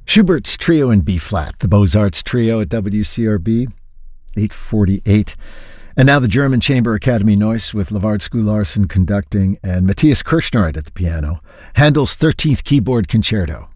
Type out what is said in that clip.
Schubert's Trio in B-flat, the Beaux-Arts Trio at WCRB, 8:48. And now the German Chamber Academy Neuss with Lavard Skularsson conducting and Matthias Kirschneroyd at the piano. Handel's 13th Keyboard Concerto.